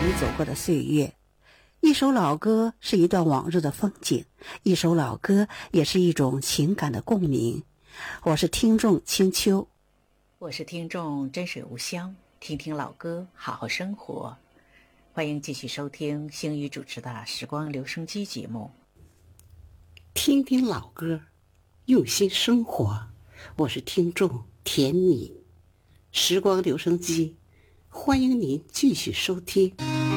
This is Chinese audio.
走过的岁月。一首老歌是一段往日的风景，一首老歌也是一种情感的共鸣。我是听众青秋， 我是听众真水无香，听听老歌，好好生活。欢迎继续收听星宇主持的《时光留声机》节目。 听听老歌，用心生活。我是听众甜米，时光留声机，欢迎您继续收听。